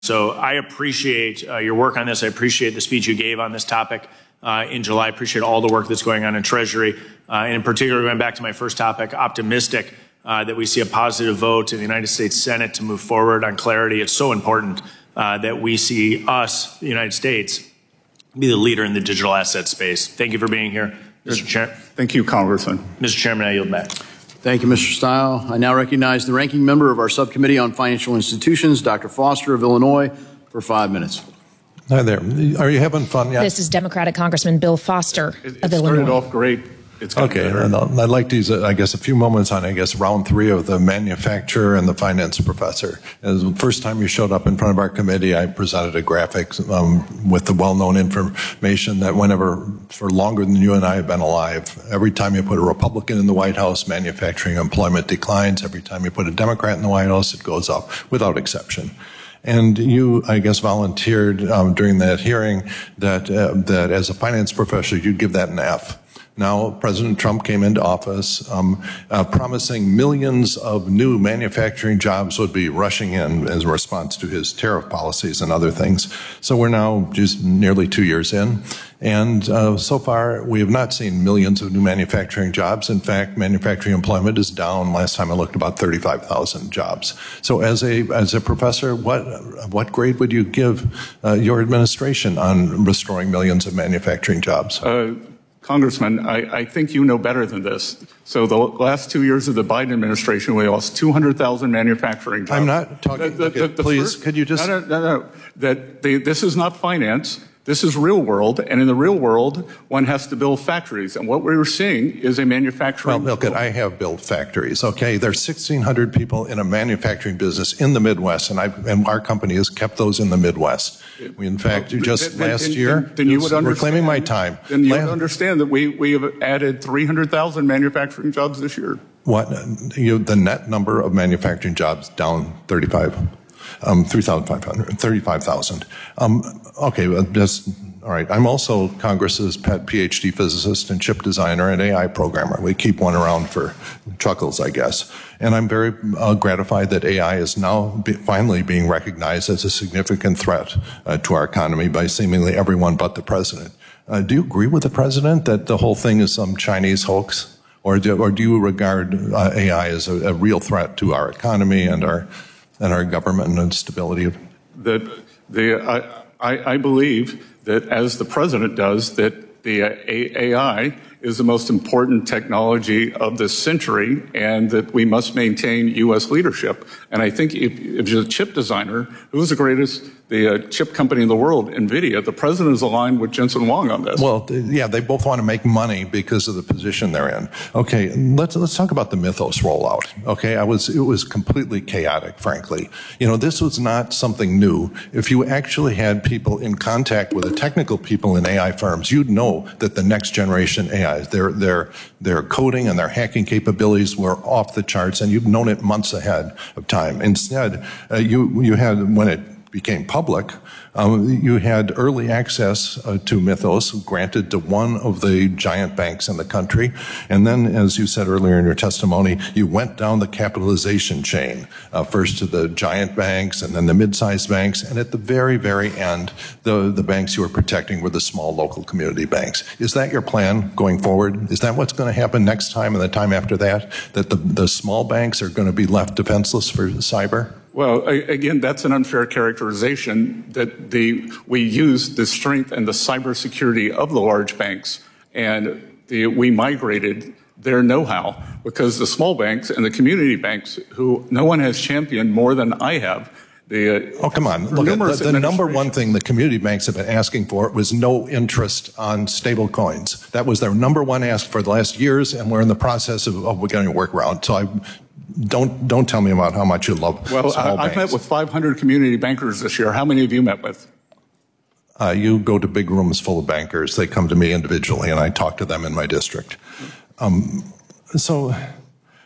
So I appreciate your work on this. I appreciate the speech you gave on this topic in July. I appreciate all the work that's going on in Treasury. And in particular, going back to my first topic, optimistic that we see a positive vote in the United States Senate to move forward on clarity. It's so important that we see us, the United States, be the leader in the digital asset space. Thank you for being here, Mr. Chair. Thank you, Congressman. Mr. Chairman, I yield back. Thank you, Mr. Stile. I now recognize the ranking member of our subcommittee on financial institutions, Dr. Foster of Illinois, for 5 minutes. Hi there. Are you having fun yet? This is Democratic Congressman Bill Foster of Illinois. It started off great. Okay, and I'd like to use, I guess, a few moments on, round 3 of the manufacturer and the finance professor. As the first time you showed up in front of our committee, I presented a graphic with the well-known information that whenever, for longer than you and I have been alive, every time you put a Republican in the White House, manufacturing employment declines. Every time you put a Democrat in the White House, it goes up, without exception. And you, I guess, volunteered during that hearing that as a finance professor, you'd give that an F. Now, President Trump came into office promising millions of new manufacturing jobs would be rushing in as a response to his tariff policies and other things. So we're now just nearly 2 years in. And so far, we have not seen millions of new manufacturing jobs. In fact, manufacturing employment is down. Last time I looked, about 35,000 jobs. So as a professor, what grade would you give your administration on restoring millions of manufacturing jobs? Congressman, I think you know better than this. So the last 2 years of the Biden administration, we lost 200,000 manufacturing jobs. I'm not talking, please, could you just... No. This is not finance. This is real world, and in the real world, one has to build factories. And what we're seeing is a manufacturing... Well, look, I have built factories, okay? There's 1,600 people in a manufacturing business in the Midwest, and our company has kept those in the Midwest. We, in fact, last year, we're claiming my time. Then you would understand that we have added 300,000 manufacturing jobs this year. What? The net number of manufacturing jobs down 35,000. Okay, all right. I'm also Congress's pet PhD physicist and chip designer and AI programmer. We keep one around for chuckles, I guess. And I'm very gratified that AI is now finally being recognized as a significant threat to our economy by seemingly everyone but the president. Do you agree with the president that the whole thing is some Chinese hoax? Or do you regard AI as a real threat to our economy and our government and stability? I believe that, as the president does, that the AI is the most important technology of this century, and that we must maintain U.S. leadership. And I think if you're a chip designer, who's the greatest chip company in the world, NVIDIA, the president is aligned with Jensen Huang on this. Well, yeah, they both want to make money because of the position they're in. Okay, let's talk about the Mythos rollout. Okay, it was completely chaotic, frankly. This was not something new. If you actually had people in contact with the technical people in AI firms, you'd know that the next generation AI, their coding and their hacking capabilities were off the charts, and you've known it months ahead of time. Instead, you had, when it became public, you had early access to Mythos granted to one of the giant banks in the country. And then, as you said earlier in your testimony, you went down the capitalization chain, first to the giant banks and then the mid-sized banks. And at the very, very end, the banks you were protecting were the small local community banks. Is that your plan going forward? Is that what's going to happen next time and the time after that? That the small banks are going to be left defenseless for cyber? Well, again, that's an unfair characterization that we use the strength and the cybersecurity of the large banks, and we migrated their know-how, because the small banks and the community banks, who no one has championed more than I have. Oh, come on. Look, the number one thing the community banks have been asking for was no interest on stable coins. That was their number one ask for the last years, and we're in the process of getting a workaround. So don't tell me about how much you love small banks. Well, I've met with 500 community bankers this year. How many have you met with? You go to big rooms full of bankers. They come to me individually, and I talk to them in my district. So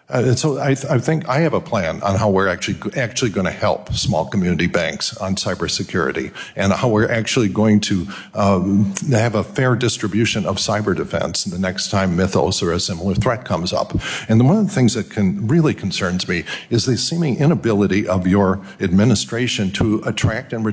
And so I think I have a plan on how we're actually going to help small community banks on cybersecurity and how we're actually going to have a fair distribution of cyber defense the next time Mythos or a similar threat comes up. And one of the things that really concerns me is the seeming inability of your administration to attract and